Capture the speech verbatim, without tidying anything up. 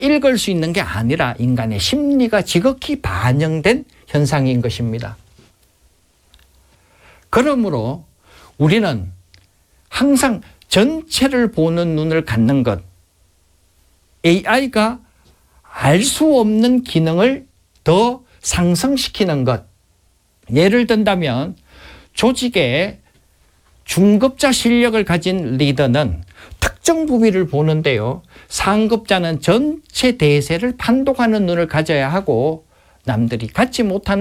읽을 수 있는 게 아니라 인간의 심리가 지극히 반영된 현상인 것입니다. 그러므로 우리는 항상 전체를 보는 눈을 갖는 것, 에이아이가 알 수 없는 기능을 더 상승시키는 것. 예를 든다면 조직의 중급자 실력을 가진 리더는 특정 부위를 보는데요. 상급자는 전체 대세를 판독하는 눈을 가져야 하고 남들이 갖지 못하는